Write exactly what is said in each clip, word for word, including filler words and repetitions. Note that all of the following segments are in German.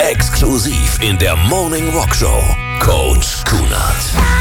Exklusiv in der Morning Rock Show. Coach Kunert.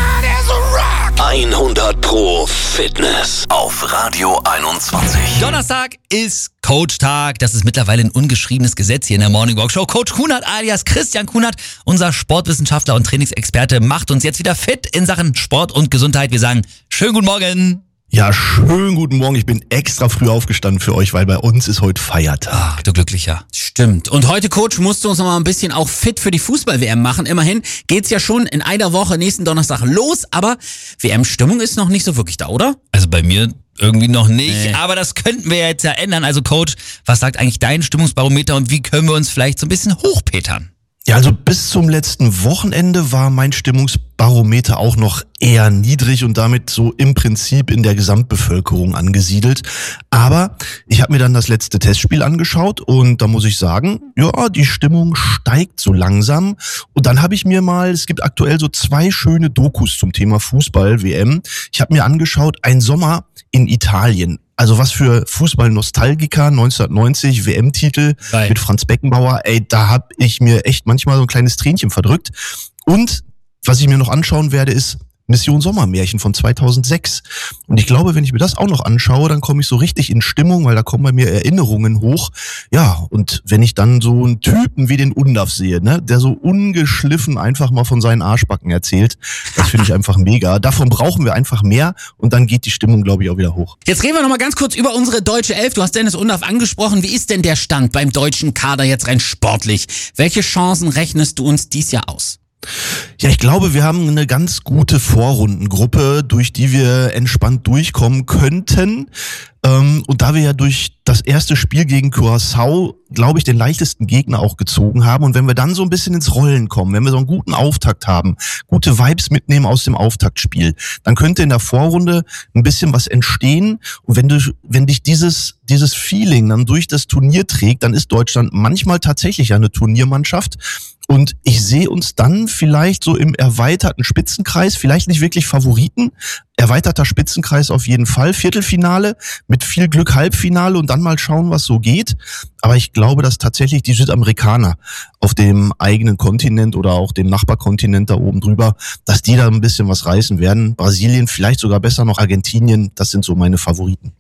hundert Pro Fitness auf Radio einundzwanzig. Donnerstag ist Coach-Tag. Das ist mittlerweile ein ungeschriebenes Gesetz hier in der Morning Walk Show. Coach Kunert alias Christian Kunert, unser Sportwissenschaftler und Trainingsexperte, macht uns jetzt wieder fit in Sachen Sport und Gesundheit. Wir sagen schönen guten Morgen. Ja, schönen guten Morgen. Ich bin extra früh aufgestanden für euch, weil bei uns ist heute Feiertag. Ach, du Glücklicher. Stimmt. Und heute, Coach, musst du uns noch mal ein bisschen auch fit für die Fußball-W M machen. Immerhin geht's ja schon in einer Woche, nächsten Donnerstag los, aber W M-Stimmung ist noch nicht so wirklich da, oder? Also bei mir irgendwie noch nicht, Nee. aber das könnten wir jetzt ja ändern. Also Coach, was sagt eigentlich dein Stimmungsbarometer und wie können wir uns vielleicht so ein bisschen hochpetern? Ja, also bis zum letzten Wochenende war mein Stimmungsbarometer auch noch eher niedrig und damit so im Prinzip in der Gesamtbevölkerung angesiedelt. Aber ich habe mir dann das letzte Testspiel angeschaut und da muss ich sagen, ja, die Stimmung steigt so langsam. Und dann habe ich mir mal, es gibt aktuell so zwei schöne Dokus zum Thema Fußball-W M. Ich habe mir angeschaut, ein Sommer in Italien. Also was für Fußball-Nostalgiker, neunzehnhundertneunzig W M-Titel Geil. mit Franz Beckenbauer. Ey, da hab ich mir echt manchmal so ein kleines Tränchen verdrückt. Und was ich mir noch anschauen werde, ist Mission Sommermärchen von zweitausendsechs. Und ich glaube, wenn ich mir das auch noch anschaue, dann komme ich so richtig in Stimmung, weil da kommen bei mir Erinnerungen hoch. Ja, und wenn ich dann so einen Typen wie den Undaf sehe, ne, der so ungeschliffen einfach mal von seinen Arschbacken erzählt, das finde ich einfach mega. Davon brauchen wir einfach mehr und dann geht die Stimmung, glaube ich, auch wieder hoch. Jetzt reden wir noch mal ganz kurz über unsere deutsche Elf. Du hast Dennis Undorf angesprochen. Wie ist denn der Stand beim deutschen Kader jetzt rein sportlich? Welche Chancen rechnest du uns dies Jahr aus? Ja, ich glaube, wir haben eine ganz gute Vorrundengruppe, durch die wir entspannt durchkommen könnten. Ähm, und da wir ja durch das erste Spiel gegen Curaçao, glaube ich, den leichtesten Gegner auch gezogen haben. Und wenn wir dann so ein bisschen ins Rollen kommen, wenn wir so einen guten Auftakt haben, gute Vibes mitnehmen aus dem Auftaktspiel, dann könnte in der Vorrunde ein bisschen was entstehen. Und wenn du, wenn dich dieses, dieses Feeling dann durch das Turnier trägt, dann ist Deutschland manchmal tatsächlich eine Turniermannschaft. Und ich sehe uns dann vielleicht so im erweiterten Spitzenkreis, vielleicht nicht wirklich Favoriten, erweiterter Spitzenkreis auf jeden Fall, Viertelfinale, mit viel Glück Halbfinale und dann mal schauen, was so geht. Aber ich glaube, dass tatsächlich die Südamerikaner auf dem eigenen Kontinent oder auch dem Nachbarkontinent da oben drüber, dass die da ein bisschen was reißen werden. Brasilien, vielleicht sogar besser noch Argentinien, das sind so meine Favoriten.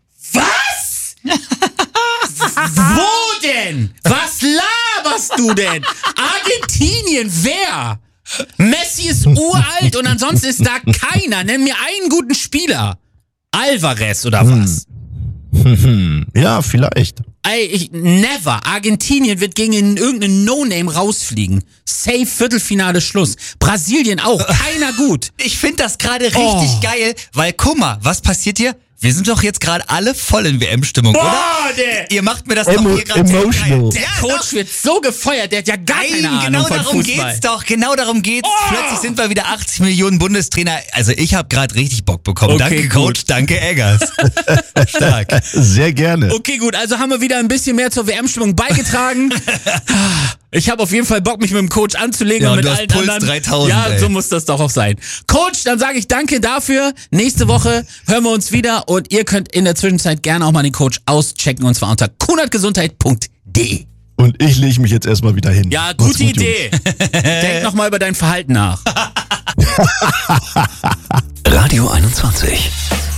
Was? Wo denn? Was laberst du denn? Argentinien, wer? Messi ist uralt und ansonsten ist da keiner. Nenn mir einen guten Spieler. Alvarez oder was? Hm. Ja, vielleicht. Ey, ich, never. Argentinien wird gegen irgendeinen No-Name rausfliegen. Safe Viertelfinale Schluss. Brasilien auch. Keiner gut. Ich finde das gerade richtig Oh. geil, weil guck mal, was passiert hier? Wir sind doch jetzt gerade alle voll in W M-Stimmung, oder? der, Ihr macht mir das Emo- doch hier gerade emotional. der Coach wird so gefeuert, der hat ja gar keine Nein, Ahnung genau von darum Fußball. geht's doch, genau darum geht's. Plötzlich sind wir wieder achtzig Millionen Bundestrainer. Also ich habe gerade richtig Bock bekommen. Okay, Danke gut. Coach, danke Eggers. Stark. Sehr gerne. Okay, gut, also haben wir wieder ein bisschen mehr zur W M-Stimmung beigetragen. Ich habe auf jeden Fall Bock, mich mit dem Coach anzulegen Ja, und und mit du hast allen Puls anderen. dreitausend, Ja, ey. so muss das doch auch sein. Coach, dann sage ich danke dafür. Nächste Woche hören wir uns wieder und ihr könnt in der Zwischenzeit gerne auch mal den Coach auschecken und zwar unter kunertgesundheit punkt de. Und ich lege mich jetzt erstmal wieder hin. Ja, Macht's gute gut, Jungs. Idee. Denk noch mal über dein Verhalten nach. Radio einundzwanzig.